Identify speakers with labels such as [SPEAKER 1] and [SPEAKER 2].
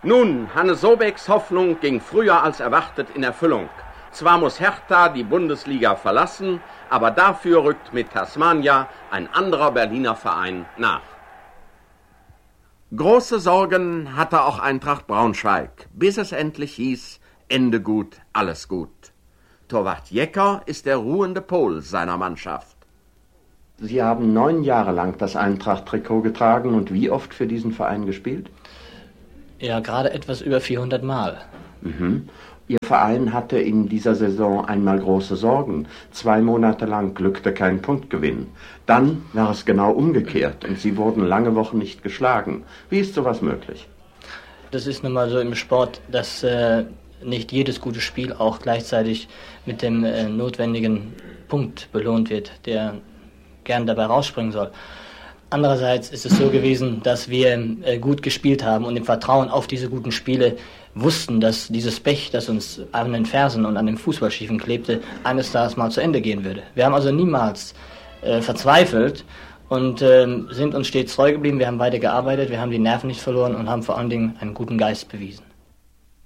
[SPEAKER 1] Nun, Hannes Sobeks Hoffnung ging früher als erwartet in Erfüllung. Zwar muss Hertha die Bundesliga verlassen, aber dafür rückt mit Tasmania ein anderer Berliner Verein nach. Große Sorgen hatte auch Eintracht Braunschweig, bis es endlich hieß, Ende gut, alles gut. Torwart Jecker ist der ruhende Pol seiner Mannschaft.
[SPEAKER 2] Sie haben 9 Jahre lang das Eintracht-Trikot getragen und wie oft für diesen Verein gespielt?
[SPEAKER 3] Ja, gerade etwas über 400 Mal.
[SPEAKER 2] Mhm. Ihr Verein hatte in dieser Saison einmal große Sorgen. 2 Monate lang glückte kein Punktgewinn. Dann war es genau umgekehrt und Sie wurden lange Wochen nicht geschlagen. Wie ist sowas möglich?
[SPEAKER 3] Das ist nun mal so im Sport, dass nicht jedes gute Spiel auch gleichzeitig mit dem notwendigen Punkt belohnt wird, der gern dabei rausspringen soll. Andererseits ist es so gewesen, dass wir gut gespielt haben und im Vertrauen auf diese guten Spiele wussten, dass dieses Pech, das uns an den Fersen und an den Fußballschiefen klebte, eines Tages mal zu Ende gehen würde. Wir haben also niemals verzweifelt und sind uns stets treu geblieben. Wir haben weiter gearbeitet, wir haben die Nerven nicht verloren und haben vor allen Dingen einen guten Geist bewiesen.